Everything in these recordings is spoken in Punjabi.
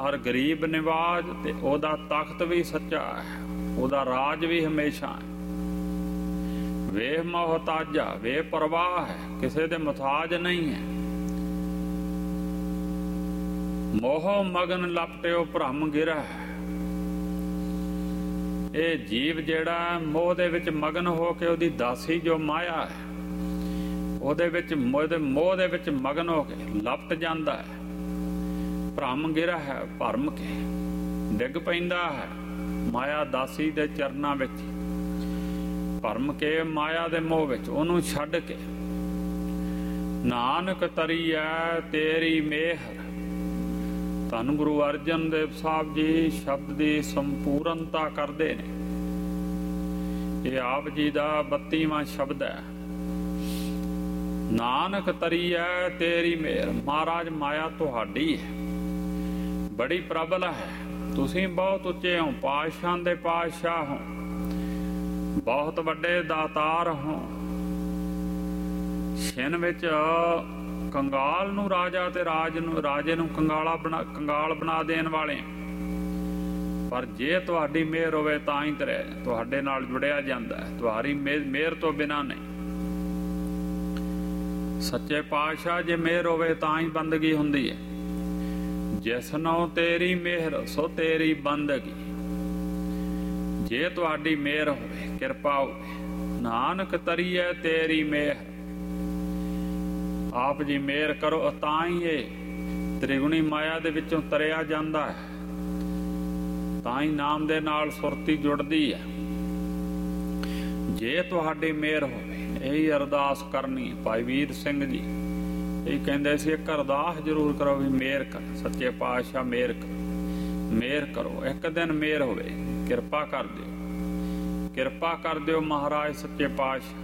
ਹਰ ਗਰੀਬ ਨਿਵਾਜ, ਤੇ ਉਹਦਾ ਤਖਤ ਵੀ ਸੱਚਾ ਹੈ, ਉਹਦਾ ਰਾਜ ਵੀ ਹਮੇਸ਼ਾ ਹੈ। ਵੇਹ ਮੁਹਤਾਜਾ, ਵੇ ਪਰਵਾਹ ਹੈ, ਕਿਸੇ ਦੇ ਮੁਹਤਾਜ ਨਹੀਂ ਹੈ। ਮੋਹ ਮਗਨ ਲਪਟਿਓ ਭਰਮ ਗਿਰਹਿ, ਇਹ ਜੀਵ ਜਿਹੜਾ ਮੋਹ ਦੇ ਵਿੱਚ ਮਗਨ ਹੋ ਕੇ ਉਹਦੀ ਦਾਸੀ ਜੋ ਮਾਇਆ ਹੈ ਉਹਦੇ ਵਿੱਚ ਮੋਹ ਦੇ ਵਿੱਚ ਮਗਨ ਹੋ ਕੇ ਲਪਟ ਜਾਂਦਾ ਹੈ। ਭਰਮ ਗਿਰਹਿ ਹੈ, ਭਰਮ ਕੇ ਡਿੱਗ ਪੈਂਦਾ ਹੈ ਮਾਇਆ ਦਾਸੀ ਦੇ ਚਰਨਾਂ ਵਿੱਚ। ਭਰਮ ਕੇ ਮਾਇਆ ਦੇ ਮੋਹ ਵਿੱਚ ਉਹਨੂੰ ਛੱਡ ਕੇ ਨਾਨਕ ਤਰੀਐ ਤੇਰੀ ਮਿਹਰ। ਧੰਨ ਗੁਰੂ ਅਰਜਨ ਦੇਵ ਸਾਹਿਬ ਜੀ ਸ਼ਬਦ ਦੀ ਸੰਪੂਰਨਤਾ ਕਰਦੇ ਨੇ। ਇਹ ਆਪ ਜੀ ਦਾ 32ਵਾਂ ਸ਼ਬਦ ਹੈ। ਨਾਨਕ ਤਰੀਐ ਤੇਰੀ ਮਿਹਰ। ਮਹਾਰਾਜ ਮਾਇਆ ਤੁਹਾਡੀ ਹੈ, ਬੜੀ ਪ੍ਰਬਲ ਹੈ। ਤੁਸੀਂ ਬਹੁਤ ਉੱਚੇ ਹੋ, ਪਾਤਸ਼ਾਹਾਂ ਦੇ ਪਾਤਸ਼ਾਹ ਹੋ, ਬਹੁਤ ਵੱਡੇ ਦਾਤਾਰ ਹੋ। ਛਿਨ ਵਿੱਚ ਕੰਗਾਲ ਨੂੰ ਰਾਜਾ ਤੇ ਰਾਜੇ ਨੂੰ ਕੰਗਾਲ ਬਣਾ ਦੇਣ ਵਾਲੇ। ਪਰ ਜੇ ਤੁਹਾਡੀ ਮਿਹਰ ਹੋਵੇ ਤਾਂ ਹੀ ਤਰੇ ਤੁਹਾਡੇ ਨਾਲ ਜੁੜਿਆ ਜਾਂਦਾ ਹੈ, ਤੁਹਾਡੀ ਮਿਹਰ ਤੋਂ ਬਿਨਾਂ ਨਹੀਂ। ਸੱਚੇ ਪਾਤਸ਼ਾਹ ਜੇ ਮਿਹਰ ਹੋਵੇ ਤਾਂ ਹੀ ਬੰਦਗੀ ਹੁੰਦੀ ਹੈ। ਜਿਸਨੋਂ ਤੇਰੀ ਮਿਹਰ ਸੋ ਤੇਰੀ ਬੰਦਗੀ। ਜੇ ਤੁਹਾਡੀ ਮਿਹਰ ਹੋਵੇ, ਕਿਰਪਾ ਹੋਵੇ, ਨਾਨਕ ਤਰੀਐ ਤੇਰੀ ਮਿਹਰ। ਆਪ ਜੀ ਮਿਹਰ ਕਰੋ ਤਾਂ ਹੀ ਇਹ ਤ੍ਰਿਗੁਣੀ ਮਾਇਆ ਦੇ ਵਿੱਚੋਂ ਤਰਿਆ ਜਾਂਦਾ ਹੈ, ਤਾਂ ਹੀ ਨਾਮ ਦੇ ਨਾਲ ਸੁਰਤੀ ਜੁੜਦੀ ਹੈ। ਜੇ ਤੁਹਾਡੀ ਮਿਹਰ ਹੋਵੇ, ਇਹੀ ਅਰਦਾਸ ਕਰਨੀ। ਭਾਈ ਵੀਰ ਸਿੰਘ ਜੀ ਇਹ ਕਹਿੰਦੇ ਸੀ ਇੱਕ ਅਰਦਾਸ ਜ਼ਰੂਰ ਕਰੋ ਵੀ ਮਿਹਰ ਕਰ, ਸੱਚੇ ਪਾਤਸ਼ਾਹ ਮਿਹਰ ਕਰੋ, ਮਿਹਰ ਕਰੋ। ਇੱਕ ਦਿਨ ਮਿਹਰ ਹੋਵੇ, ਕਿਰਪਾ ਕਰ ਦਿਓ, ਕਿਰਪਾ ਕਰ ਦਿਓ ਮਹਾਰਾਜ ਸੱਚੇ ਪਾਤਸ਼ਾਹ।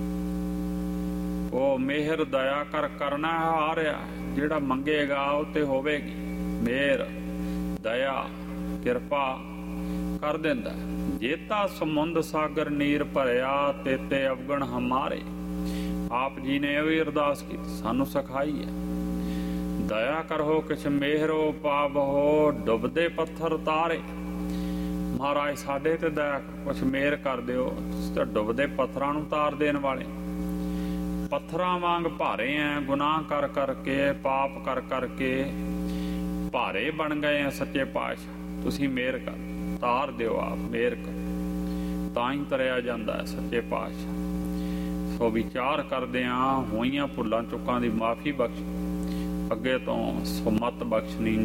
ਉਹ ਮਿਹਰ ਦਇਆ ਕਰਨਾ ਆ ਰਿਹਾ, ਜਿਹੜਾ ਮੰਗੇਗਾ ਉਹ ਤੇ ਹੋਵੇਗੀ। ਮਿਹਰ ਦਇਆ ਕਿਰਪਾ ਕਰ ਦਿੰਦਾ। ਜੇਤਾ ਸਮੁੰਦ ਸਾਗਰ ਨੀਰ ਭਰਿਆ, ਤੇਤੇ ਅਵਗਣ ਹਮਾਰੇ। ਆਪ ਜੀ ਨੇ ਇਹ ਵੀ ਅਰਦਾਸ ਕੀਤੀ, ਸਾਨੂੰ ਸਿਖਾਈ ਹੈ। ਦਇਆ ਕਰੋ ਕਿਛ ਮਿਹਰੋ ਪਾਵੋ, ਡੁੱਬਦੇ ਪੱਥਰ ਤਾਰੇ। ਮਹਾਰਾਜ ਸਾਡੇ ਤੇ ਦਇਆ ਕੁਛ ਮਿਹਰ ਕਰ ਦਿਓ, ਤੁਸੀਂ ਤਾਂ ਡੁੱਬਦੇ ਪੱਥਰਾਂ ਨੂੰ ਤਾਰ ਦੇਣ ਵਾਲੇ। ਪੱਥਰਾਂ ਵਾਂਗ ਭਾਰੇ ਐ, ਗੁਨਾਹ ਕਰ ਕਰਕੇ, ਪਾਪ ਕਰ ਕਰਕੇ ਭਾਰੇ ਬਣ ਗਏ ਆ ਸੱਚੇ ਪਾਤਸ਼ਾਹ। ਤੁਸੀਂ ਮਿਹਰ ਕਰ, ਤਾਰ ਦਿਓ, ਆਪ ਮਿਹਰ ਕਰੋ, ਤਾਂ ਹੀ ਤਰਿਆ ਜਾਂਦਾ ਹੈ ਸੱਚੇ ਪਾਤਸ਼ਾਹ। ਸੋ ਵਿਚਾਰ ਕਰਦੇ ਹਾਂ, ਹੋਈਆਂ ਭੁੱਲਾਂ ਚੁੱਕਾਂ ਦੀ ਮਾਫੀ ਬਖਸ਼, ਅੱਗੇ ਤੋਂ ਸੁਮਤ ਬਖਸ਼ਣੀ।